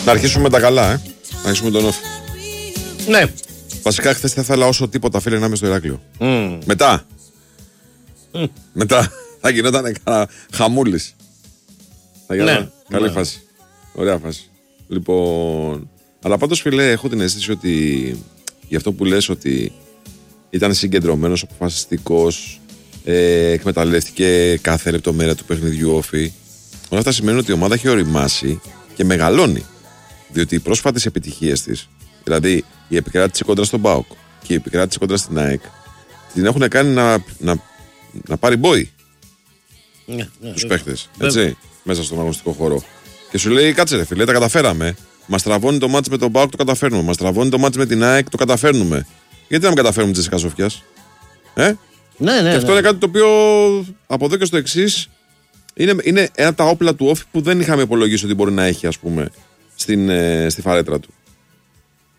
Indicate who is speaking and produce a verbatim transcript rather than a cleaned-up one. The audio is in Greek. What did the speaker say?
Speaker 1: Να αρχίσουμε με τα καλά, ε. Να αρχίσουμε με τον Όφη.
Speaker 2: Ναι.
Speaker 1: Βασικά, χθες θα ήθελα όσο τίποτα φίλε να είμαι στο Ηράκλειο.
Speaker 2: Mm.
Speaker 1: Μετά.
Speaker 2: Mm.
Speaker 1: Μετά θα γινόταν χαμούλης. Θα γινόταν
Speaker 2: Ναι.
Speaker 1: καλή
Speaker 2: Ναι.
Speaker 1: φάση. Ωραία φάση. Λοιπόν. Αλλά πάντως, φίλε, έχω την αίσθηση ότι γι' αυτό που λες ότι ήταν συγκεντρωμένος, αποφασιστικός, ε, εκμεταλλεύτηκε κάθε λεπτομέρεια του παιχνιδιού Όφη. Όλα αυτά σημαίνουν ότι η ομάδα έχει οριμάσει και μεγαλώνει. Διότι οι πρόσφατες επιτυχίες της, δηλαδή η επικράτηση κόντρα στον ΠΑΟΚ και η επικράτηση κόντρα στην ΑΕΚ, την έχουν κάνει να, να, να πάρει μπόι
Speaker 2: Ναι, ναι,
Speaker 1: τους
Speaker 2: βέβαια.
Speaker 1: παίχτες, έτσι, μέσα στον αγωνιστικό χώρο. Και σου λέει, κάτσε ρε φίλε, τα καταφέραμε. Μας τραβώνει το μάτς με τον ΠΑΟΚ, το καταφέρνουμε. Μας τραβώνει το μάτς με την ΑΕΚ, το καταφέρνουμε. Γιατί να μην καταφέρουμε τη Τζεσίκα Σοφιάς, ε?
Speaker 2: Ναι, ναι,
Speaker 1: Και αυτό
Speaker 2: ναι.
Speaker 1: είναι κάτι το οποίο από εδώ και στο εξής είναι, είναι ένα από τα όπλα του Όφη που δεν είχαμε υπολογίσει ότι μπορεί να έχει, ας πούμε, στην, ε, στη φαρέτρα του.